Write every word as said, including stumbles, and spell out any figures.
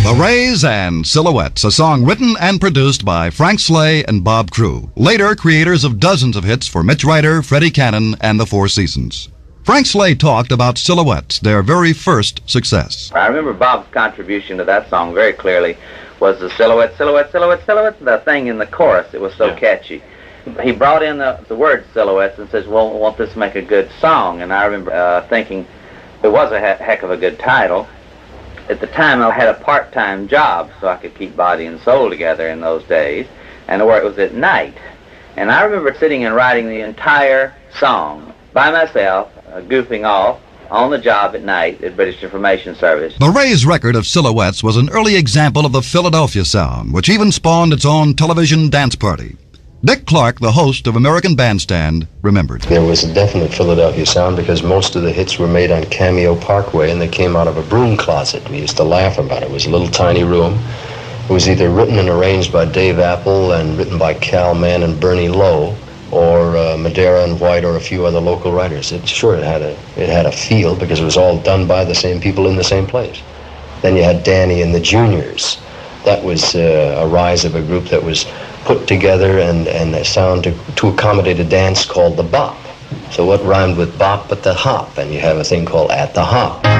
The Rays and Silhouettes, a song written and produced by Frank Slay and Bob Crew, later creators of dozens of hits for Mitch Ryder, Freddie Cannon, and the Four Seasons. Frank Slay talked about Silhouettes, their very first success. I remember Bob's contribution to that song very clearly was the silhouette, silhouette, silhouette, silhouette, the thing in the chorus. It was so yeah. catchy. He brought in the, the word silhouettes and says, well, won't this make a good song? And I remember uh, thinking it was a he- heck of a good title. At the time, I had a part-time job, so I could keep body and soul together in those days, and the work was at night. And I remember sitting and writing the entire song by myself, uh, goofing off on the job at night at British Information Service. The Rays record of Silhouettes was an early example of the Philadelphia sound, which even spawned its own television dance party. Dick Clark, the host of American Bandstand, remembered. There was a definite Philadelphia sound because most of the hits were made on Cameo Parkway and they came out of a broom closet. We used to laugh about it. It was a little tiny room. It was either written and arranged by Dave Apple and written by Cal Mann and Bernie Lowe, or uh, Madera and White, or a few other local writers. It, sure, it had a it had a feel because it was all done by the same people in the same place. Then you had Danny and the Juniors. That was uh, a rise of a group that was put together and, and a sound to, to accommodate a dance called the bop. So what rhymed with bop but the hop? And you have a thing called At the Hop.